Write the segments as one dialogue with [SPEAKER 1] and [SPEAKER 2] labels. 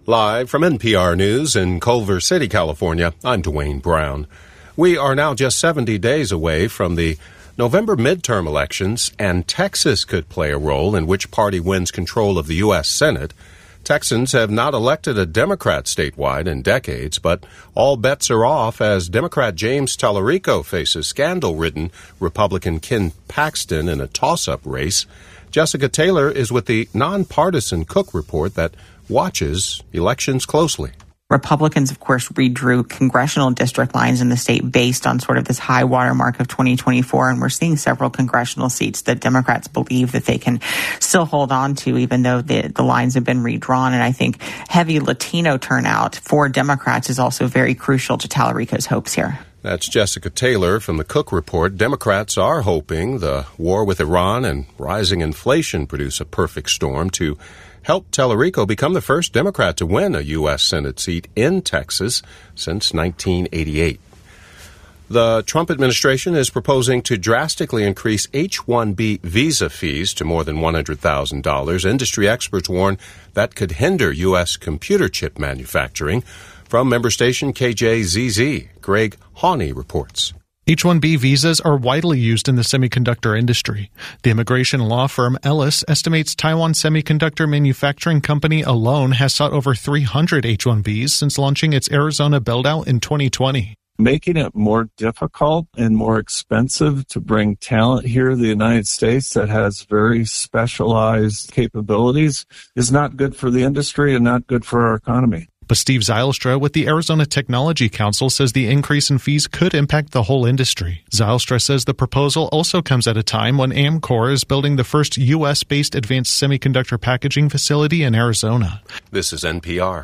[SPEAKER 1] Live from NPR News in Culver City, California, I'm Dwayne Brown. We are now just 70 days away from the November midterm elections, and Texas could play a role in which party wins control of the U.S. Senate. Texans have not elected a Democrat statewide in decades, but all bets are off as Democrat James Tallarico faces scandal-ridden Republican Ken Paxton in a toss-up race. Jessica Taylor is with the nonpartisan Cook Report that watches elections closely.
[SPEAKER 2] Republicans, of course, redrew congressional district lines in the state based on sort of this high water mark of 2024. And we're seeing several congressional seats that Democrats believe that they can still hold on to, even though the lines have been redrawn. And I think heavy Latino turnout for Democrats is also very crucial to Tallarico's hopes here.
[SPEAKER 1] That's Jessica Taylor from the Cook Report. Democrats are hoping the war with Iran and rising inflation produce a perfect storm to helped Tallarico become the first Democrat to win a U.S. Senate seat in Texas since 1988. The Trump administration is proposing to drastically increase H-1B visa fees to more than $100,000. Industry experts warn that could hinder U.S. computer chip manufacturing. From member station KJZZ, Greg Hawney reports.
[SPEAKER 3] H-1B visas are widely used in the semiconductor industry. The immigration law firm Ellis estimates Taiwan Semiconductor Manufacturing Company alone has sought over 300 H-1Bs since launching its Arizona build-out in 2020.
[SPEAKER 4] Making it more difficult and more expensive to bring talent here to the United States that has very specialized capabilities is not good for the industry and not good for our economy.
[SPEAKER 3] But Steve Zylstra with the Arizona Technology Council says the increase in fees could impact the whole industry. Zylstra says the proposal also comes at a time when Amkor is building the first U.S.-based advanced semiconductor packaging facility in Arizona.
[SPEAKER 1] This is NPR.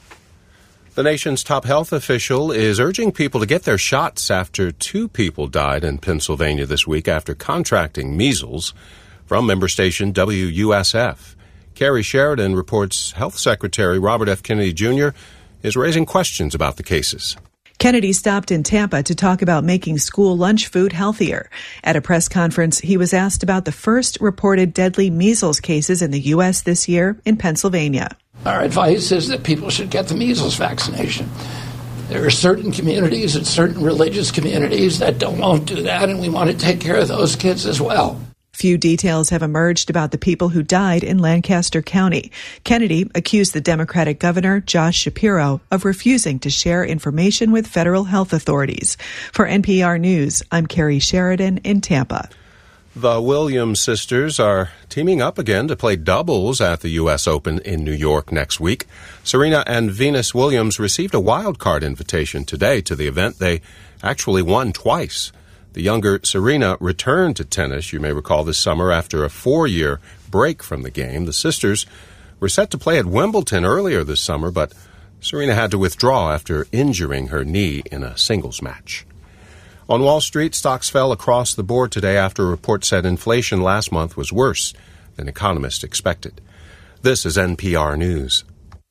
[SPEAKER 1] The nation's top health official is urging people to get their shots after 2 people died in Pennsylvania this week after contracting measles. From member station WUSF. Carrie Sheridan reports Health Secretary Robert F. Kennedy Jr. is raising questions about the cases.
[SPEAKER 5] Kennedy stopped in Tampa to talk about making school lunch food healthier. At a press conference, he was asked about the first reported deadly measles cases in the U.S. this year in Pennsylvania.
[SPEAKER 6] Our advice is that people should get the measles vaccination. There are certain communities and certain religious communities that won't do that, and we want to take care of those kids as well.
[SPEAKER 5] Few details have emerged about the people who died in Lancaster County. Kennedy accused the Democratic governor, Josh Shapiro, of refusing to share information with federal health authorities. For NPR News, I'm Carrie Sheridan in Tampa.
[SPEAKER 1] The Williams sisters are teaming up again to play doubles at the U.S. Open in New York next week. Serena and Venus Williams received a wild card invitation today to the event. They actually won twice. The younger Serena returned to tennis, you may recall, this summer after a 4-year break from the game. The sisters were set to play at Wimbledon earlier this summer, but Serena had to withdraw after injuring her knee in a singles match. On Wall Street, stocks fell across the board today after a report said inflation last month was worse than economists expected. This is NPR News.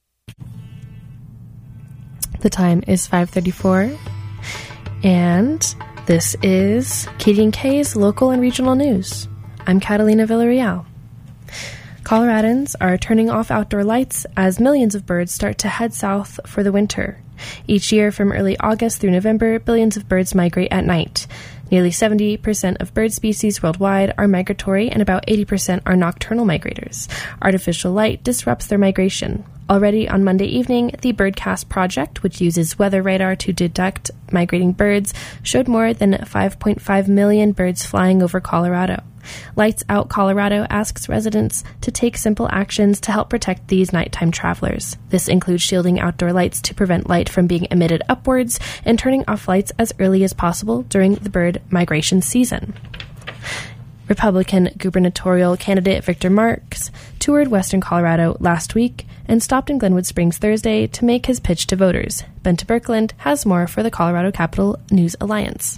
[SPEAKER 7] The time is 5:34, and this is KD&K's local and regional news. I'm Catalina Villarreal. Coloradans are turning off outdoor lights as millions of birds start to head south for the winter. Each year from early August through November, billions of birds migrate at night. Nearly 70% of bird species worldwide are migratory and about 80% are nocturnal migrators. Artificial light disrupts their migration. Already on Monday evening, the Birdcast project, which uses weather radar to detect migrating birds, showed more than 5.5 million birds flying over Colorado. Lights Out Colorado asks residents to take simple actions to help protect these nighttime travelers. This includes shielding outdoor lights to prevent light from being emitted upwards and turning off lights as early as possible during the bird migration season. Republican gubernatorial candidate Victor Marx toured western Colorado last week and stopped in Glenwood Springs Thursday to make his pitch to voters. Benta Birkeland has more for the Colorado Capital News Alliance.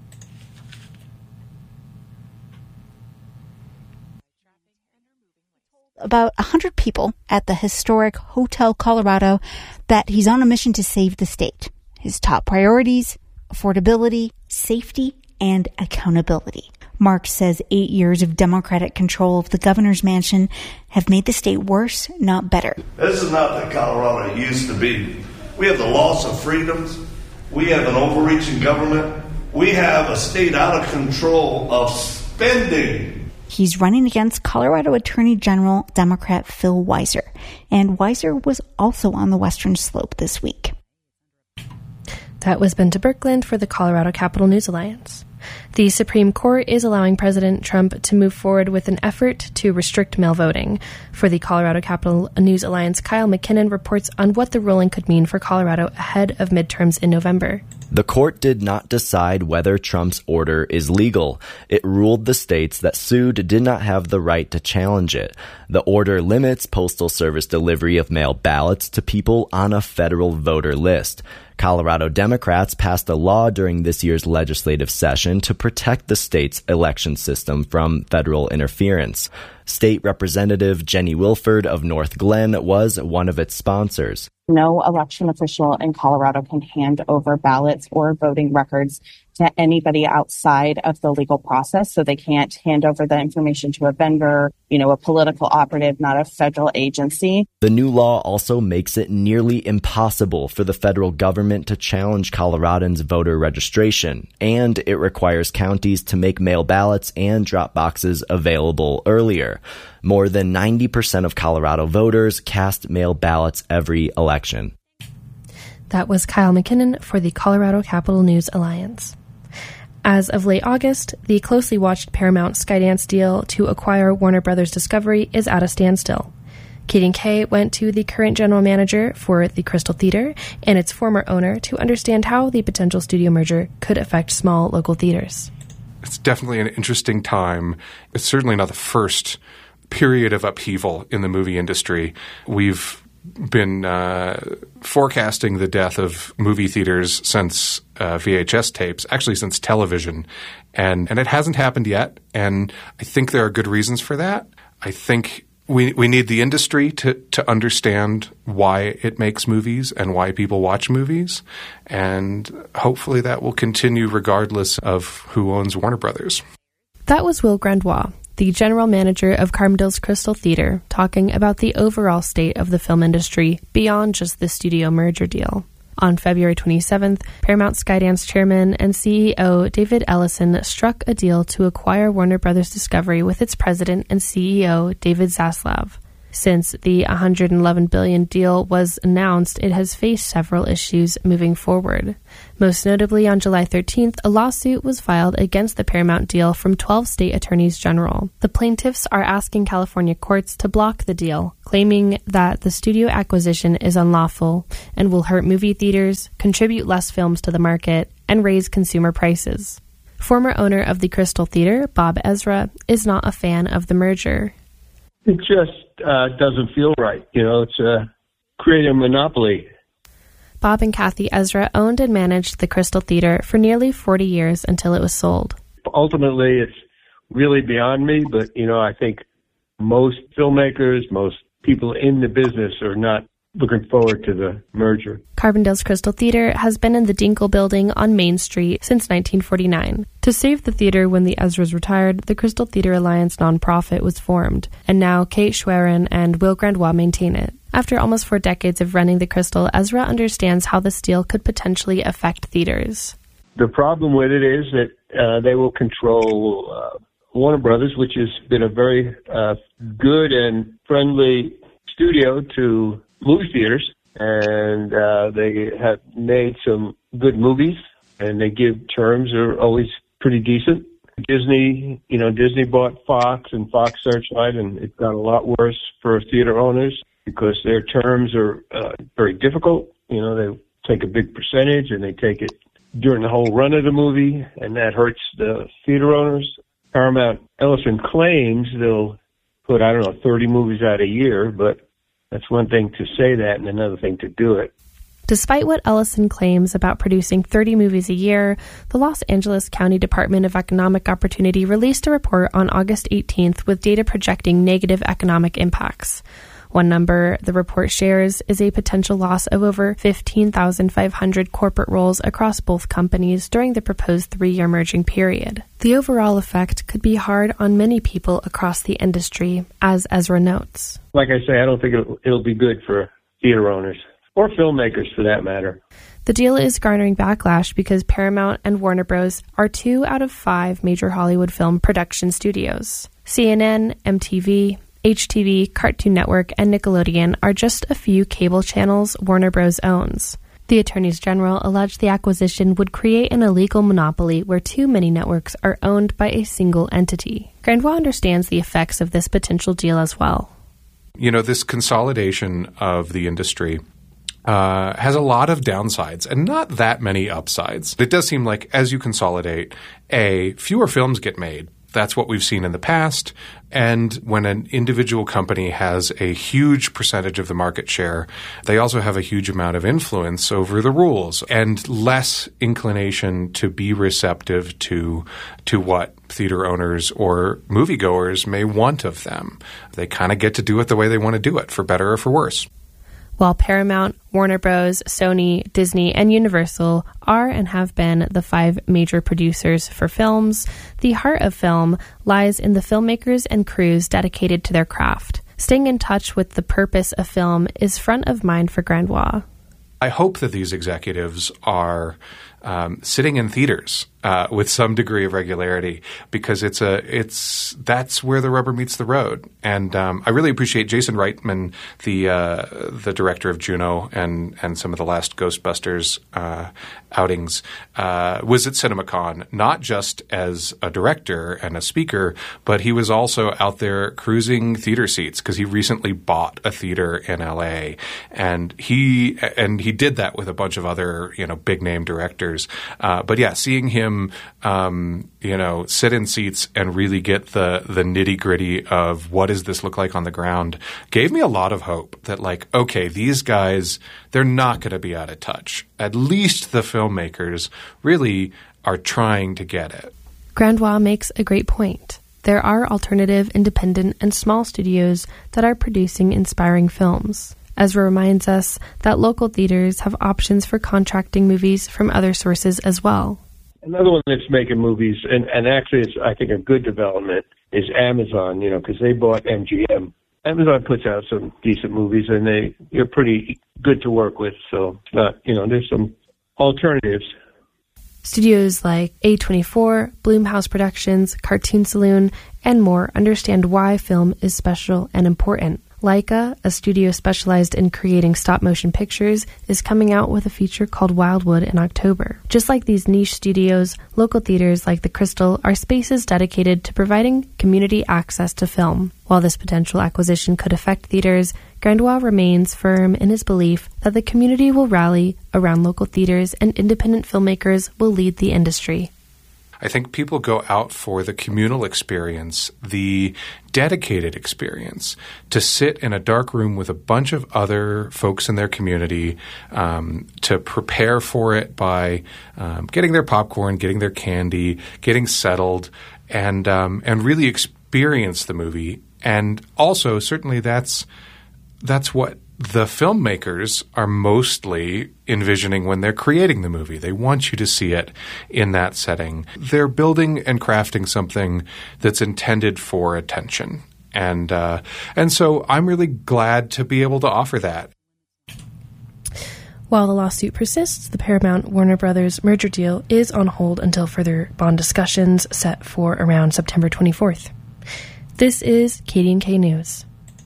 [SPEAKER 8] About 100 people at the historic Hotel Colorado that he's on a mission to save the state. His top priorities: affordability, safety, and accountability. Mark says 8 years of Democratic control of the governor's mansion have made the state worse, not better.
[SPEAKER 9] This is not the Colorado it used to be. We have the loss of freedoms. We have an overreaching government. We have a state out of control of spending.
[SPEAKER 8] He's running against Colorado Attorney General Democrat Phil Weiser. And Weiser was also on the Western Slope this week.
[SPEAKER 7] That was Bente Birkeland for the Colorado Capital News Alliance. The Supreme Court is allowing President Trump to move forward with an effort to restrict mail voting. For the Colorado Capital News Alliance, Kyle McKinnon reports on what the ruling could mean for Colorado ahead of midterms in November.
[SPEAKER 10] The court did not decide whether Trump's order is legal. It ruled the states that sued did not have the right to challenge it. The order limits Postal Service delivery of mail ballots to people on a federal voter list. Colorado Democrats passed a law during this year's legislative session to protect the state's election system from federal interference. State Representative Jenny Wilford of North Glen was one of its sponsors.
[SPEAKER 2] No election official in Colorado can hand over ballots or voting records to anybody outside of the legal process. So they can't hand over the information to a vendor, a political operative, not a federal agency.
[SPEAKER 10] The new law also makes it nearly impossible for the federal government to challenge Coloradans' voter registration, and it requires counties to make mail ballots and drop boxes available earlier. More than 90% of Colorado voters cast mail ballots every election.
[SPEAKER 7] That was Kyle McKinnon for the Colorado Capital News Alliance. As of late August, the closely watched Paramount Skydance deal to acquire Warner Brothers Discovery is at a standstill. Keating Kay went to the current general manager for the Crystal Theater and its former owner to understand how the potential studio merger could affect small local theaters.
[SPEAKER 11] It's definitely an interesting time. It's certainly not the first period of upheaval in the movie industry. We've been forecasting the death of movie theaters since VHS tapes, actually since television, and it hasn't happened yet, and I think there are good reasons for that. I think we need the industry to understand why it makes movies and why people watch movies, and hopefully that will continue regardless of who owns Warner Brothers. That was Will Grandois, the general manager of Carbondale's Crystal Theater, talking about the overall state of the film industry beyond just the studio merger deal. On February 27th, Paramount Skydance chairman and CEO David Ellison struck a deal to acquire Warner Brothers Discovery with its president and CEO David Zaslav. Since the $111 billion deal was announced, it has faced several issues moving forward. Most notably, on July 13th, a lawsuit was filed against the Paramount deal from 12 state attorneys general. The plaintiffs are asking California courts to block the deal, claiming that the studio acquisition is unlawful and will hurt movie theaters, contribute less films to the market, and raise consumer prices. Former owner of the Crystal Theater, Bob Ezra, is not a fan of the merger.
[SPEAKER 12] It just doesn't feel right. It's creating a monopoly.
[SPEAKER 7] Bob and Kathy Ezra owned and managed the Crystal Theater for nearly 40 years until it was sold.
[SPEAKER 12] Ultimately, it's really beyond me, but, I think most filmmakers, most people in the business are not looking forward to the merger.
[SPEAKER 7] Carbondale's Crystal Theater has been in the Dinkle Building on Main Street since 1949. To save the theater when the Ezras retired, the Crystal Theater Alliance nonprofit was formed, and now Kate Schwerin and Will Grandois maintain it. After almost 4 decades of running the Crystal, Ezra understands how this deal could potentially affect theaters.
[SPEAKER 12] The problem with it is that they will control Warner Brothers, which has been a very good and friendly studio to movie theaters, and they have made some good movies, and they give terms are always pretty decent. Disney bought Fox and Fox Searchlight, and it got a lot worse for theater owners because their terms are very difficult. They take a big percentage, and they take it during the whole run of the movie, and that hurts the theater owners. Paramount Ellison claims they'll put, 30 movies out a year, but that's one thing to say that and another thing to do it.
[SPEAKER 7] Despite what Ellison claims about producing 30 movies a year, the Los Angeles County Department of Economic Opportunity released a report on August 18th with data projecting negative economic impacts. One number the report shares is a potential loss of over 15,500 corporate roles across both companies during the proposed 3-year merging period. The overall effect could be hard on many people across the industry, as Ezra notes.
[SPEAKER 12] Like I say, I don't think it'll be good for theater owners, or filmmakers for that matter.
[SPEAKER 7] The deal is garnering backlash because Paramount and Warner Bros. Are 2 out of 5 major Hollywood film production studios. CNN, MTV, HTV, Cartoon Network, and Nickelodeon are just a few cable channels Warner Bros. Owns. The attorneys general alleged the acquisition would create an illegal monopoly where too many networks are owned by a single entity. Grandois understands the effects of this potential deal as well.
[SPEAKER 11] You know, this consolidation of the industry has a lot of downsides and not that many upsides. It does seem like as you consolidate, fewer films get made. That's what we've seen in the past. And when an individual company has a huge percentage of the market share, they also have a huge amount of influence over the rules and less inclination to be receptive to what theater owners or moviegoers may want of them. They kind of get to do it the way they want to do it, for better or for worse.
[SPEAKER 7] While Paramount, Warner Bros., Sony, Disney, and Universal are and have been the 5 major producers for films, the heart of film lies in the filmmakers and crews dedicated to their craft. Staying in touch with the purpose of film is front of mind for Grandois.
[SPEAKER 11] I hope that these executives are sitting in theaters with some degree of regularity, because that's where the rubber meets the road. And I really appreciate Jason Reitman, the director of Juno and some of the last Ghostbusters outings, was at CinemaCon, not just as a director and a speaker, but he was also out there cruising theater seats because he recently bought a theater in LA, and he did that with a bunch of other big name directors. But yeah, seeing him sit in seats and really get the nitty gritty of what does this look like on the ground gave me a lot of hope that, like, okay, these guys, they're not going to be out of touch. At least the filmmakers really are trying to get it.
[SPEAKER 7] Grandois makes a great point. There are alternative, independent, and small studios that are producing inspiring films. Ezra reminds us that local theaters have options for contracting movies from other sources as well.
[SPEAKER 12] Another one that's making movies, and actually it's, I think, a good development, is Amazon, because they bought MGM. Amazon puts out some decent movies, and they're pretty good to work with, so it's not, there's some alternatives.
[SPEAKER 7] Studios like A24, Blumhouse Productions, Cartoon Saloon, and more understand why film is special and important. Leica, a studio specialized in creating stop-motion pictures, is coming out with a feature called Wildwood in October. Just like these niche studios, local theaters like the Crystal are spaces dedicated to providing community access to film. While this potential acquisition could affect theaters, Grandois remains firm in his belief that the community will rally around local theaters and independent filmmakers will lead the industry.
[SPEAKER 11] I think people go out for the communal experience, the dedicated experience, to sit in a dark room with a bunch of other folks in their community, to prepare for it by getting their popcorn, getting their candy, getting settled, and really experience the movie. And also, certainly, that's what the filmmakers are mostly envisioning when they're creating the movie. They want you to see it in that setting. They're building and crafting something that's intended for attention. And so I'm really glad to be able to offer that.
[SPEAKER 7] While the lawsuit persists, the Paramount-Warner Brothers merger deal is on hold until further bond discussions set for around September 24th. This is KD&K News.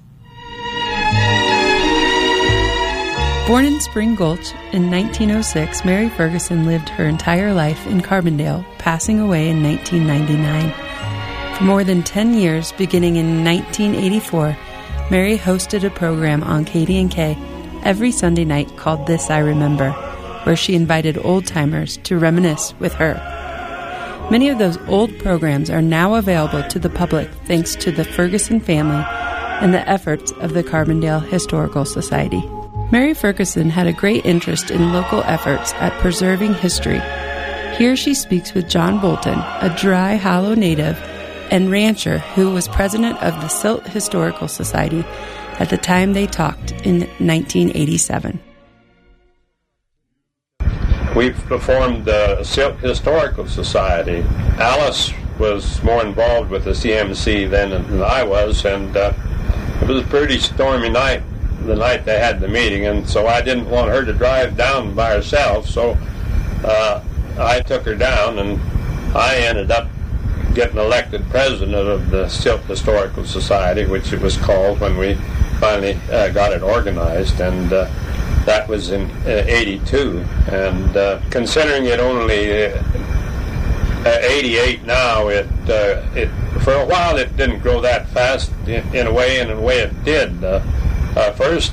[SPEAKER 13] Born in Spring Gulch in 1906, Mary Ferguson lived her entire life in Carbondale, passing away in 1999. For more than 10 years, beginning in 1984, Mary hosted a program on KD&K every Sunday night called This I Remember, where she invited old-timers to reminisce with her. Many of those old programs are now available to the public thanks to the Ferguson family and the efforts of the Carbondale Historical Society. Mary Ferguson had a great interest in local efforts at preserving history. Here she speaks with John Bolton, a Dry Hollow native and rancher who was president of the Silt Historical Society at the time they talked in 1987.
[SPEAKER 14] We formed the Silt Historical Society. Alice was more involved with the CMC than I was, and it was a pretty stormy night, the night they had the meeting, and so I didn't want her to drive down by herself, so I took her down, and I ended up getting elected president of the Silt Historical Society, which it was called when we finally got it organized, and that was in 82. And considering it only 88 now, it for a while it didn't grow that fast in a way, and in a way it did. First,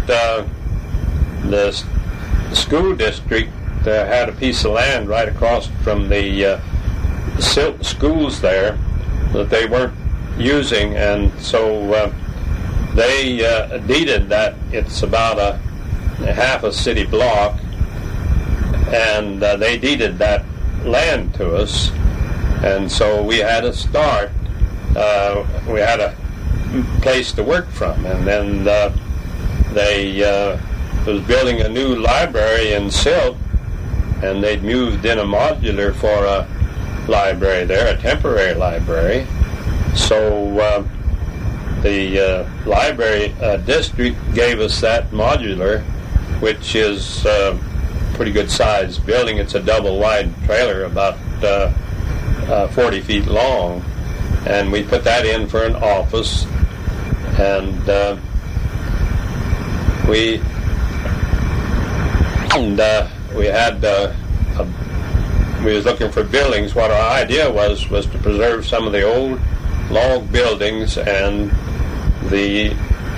[SPEAKER 14] the school district had a piece of land right across from the Silt schools there that they weren't using, and so they deeded that. It's about a half a city block, and they deeded that land to us, and so we had a start. We had a place to work from, and then they was building a new library in Silt, and they'd moved in a modular for a library there, a temporary library. So the library district gave us that modular, which is a pretty good size building. It's a double wide trailer, about 40 feet long, and we put that in for an office, and we was looking for buildings. What our idea was to preserve some of the old log buildings and the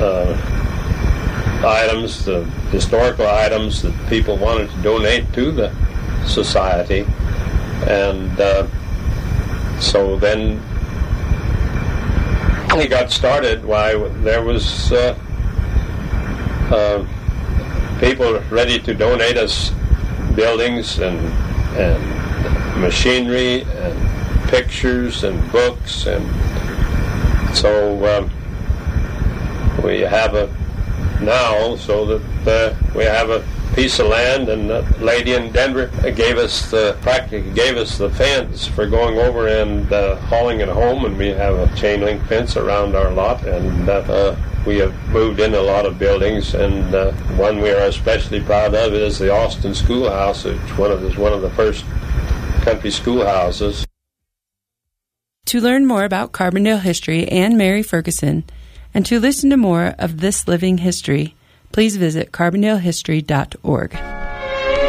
[SPEAKER 14] items, the historical items that people wanted to donate to the society. And so then we got started. Why, there was people ready to donate us buildings and machinery and pictures and books, and so we have so that we have a piece of land, and the lady in Denver gave us the fence for going over and hauling it home, and we have a chain link fence around our lot, and we have moved in a lot of buildings, and one we are especially proud of is the Austin Schoolhouse, which is one of the first country schoolhouses.
[SPEAKER 13] To learn more about Carbondale history and Mary Ferguson, and to listen to more of This Living History, please visit carbondalehistory.org.